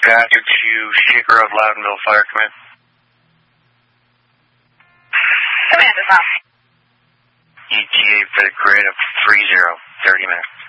Patrick to Shaker Road, Loudonville, Fire Command. Command is on. ETA for the grid of 30, 30 minutes.